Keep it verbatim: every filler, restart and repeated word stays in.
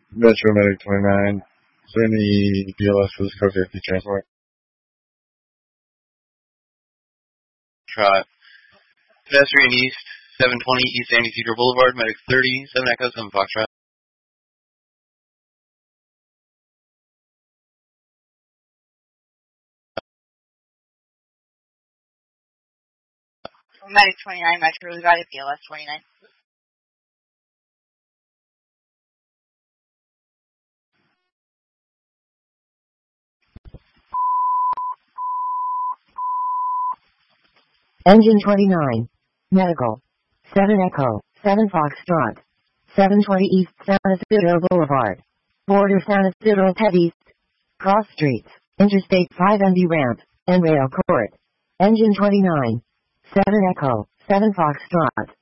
Metro Medic twenty-nine. Is there any B L S for this car safety transport? Trot. Pedestrian East, seven twenty East Sandy Cedar Boulevard, Medic thirty, seven Echo, seven Foxtrot. Medic twenty-nine, Metro, we got a B L S twenty-nine. Engine twenty-nine. Medical. seven Echo, seven Foxtrot. seven twenty East San Isidro Boulevard. Border San Isidro Head East. Cross Streets. Interstate five N B Ramp. and Rail Court. Engine twenty-nine. seven Echo, seven Foxtrot.